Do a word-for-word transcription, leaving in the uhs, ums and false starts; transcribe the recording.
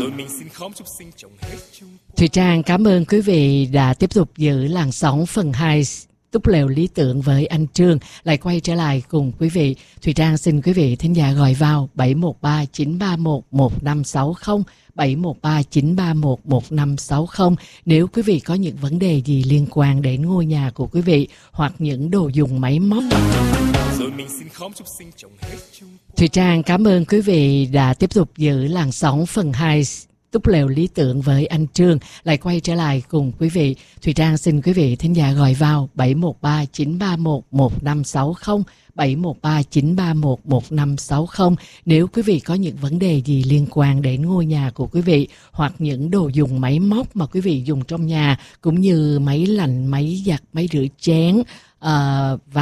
Rồi mình xin khóm chúc sinh chồng hết chung. Thùy Trang cảm ơn quý vị đã tiếp tục giữ làn sóng phần hai túp lều lý tưởng với anh Trương, lại quay trở lại cùng quý vị. Thùy Trang xin quý vị thính giả gọi vào bảy một ba chín ba một một năm sáu không, bảy một ba chín ba một một năm sáu không nếu quý vị có những vấn đề gì liên quan đến ngôi nhà của quý vị hoặc những đồ dùng máy móc. Rồi mình xin khóm chúc sinh chồng hết chung. Thùy Trang cảm ơn quý vị đã tiếp tục giữ làn sóng phần hai túp lều lý tưởng với anh Trương, lại quay trở lại cùng quý vị. Thùy Trang xin quý vị thính giả gọi vào bảy một ba chín ba một một năm sáu không, bảy một ba chín ba một một năm sáu không nếu quý vị có những vấn đề gì liên quan đến ngôi nhà của quý vị hoặc những đồ dùng máy móc mà quý vị dùng trong nhà, cũng như máy lạnh, máy giặt, máy rửa chén, uh, và